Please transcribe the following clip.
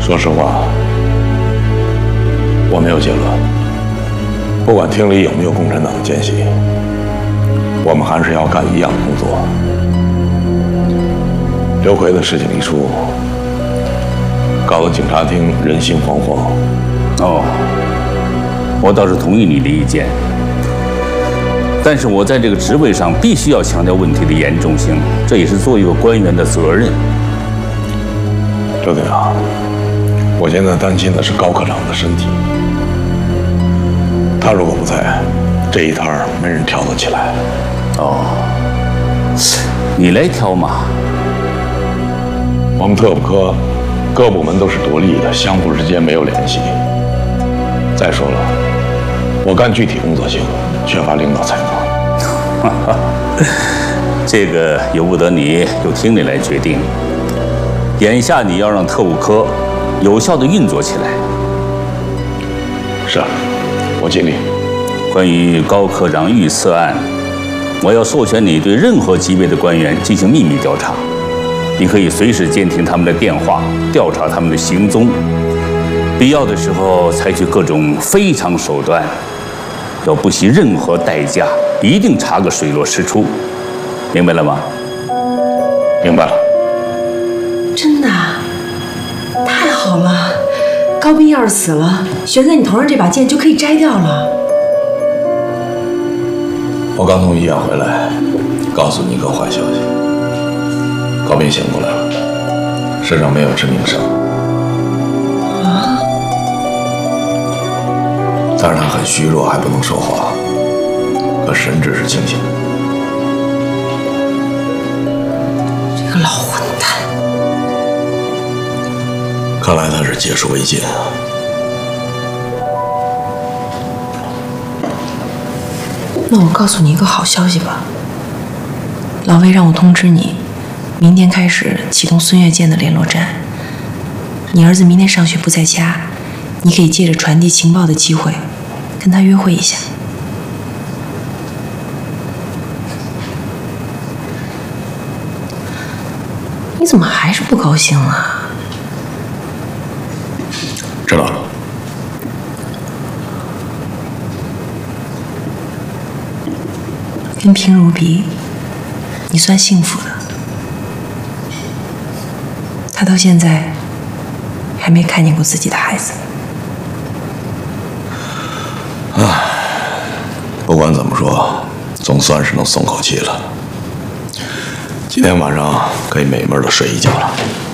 说实话，我没有结论。不管厅里有没有共产党的奸细，我们还是要干一样的工作。刘奎的事情一出，搞得警察厅人心惶惶。 哦，我倒是同意你的意见，但是我在这个职位上必须要强调问题的严重性，这也是作为一个官员的责任。 刘队长，我现在担心的是高科长的身体。他如果不在，这一摊儿没人挑得起来。 哦，你来挑嘛。 我们特务科各部门都是独立的，相互之间没有联系。再说了，我干具体工作性，缺乏领导才能。 这个由不得你，由厅里来决定。眼下你要让特务科有效地运作起来。 是啊，我尽力。 关于高科长遇刺案，我要授权你对任何级别的官员进行秘密调查。你可以随时监听他们的电话，调查他们的行踪，必要的时候采取各种非常手段，要不惜任何代价，一定查个水落石出。明白了吗？ 明白了。 真的？太好了！高斌要是死了，悬在你头上这把剑就可以摘掉了。 我刚从医院回来，告诉你一个坏消息。高斌醒过来了，身上没有致命伤。 啊？ 但是他很虚弱，还不能说话，可神志是清醒的。 这个老混蛋！ 看来他是解赎未尽啊。 那我告诉你一个好消息吧，老魏让我通知你，明天开始启动孙越舰的联络站。你儿子明天上学不在家，你可以借着传递情报的机会，跟他约会一下。你怎么还是不高兴啊？ 知道了。 跟平如比，你算幸福的。他到现在还没看见过自己的孩子。 唉，不管怎么说，总算是能松口气了。今天晚上可以美美的睡一觉了。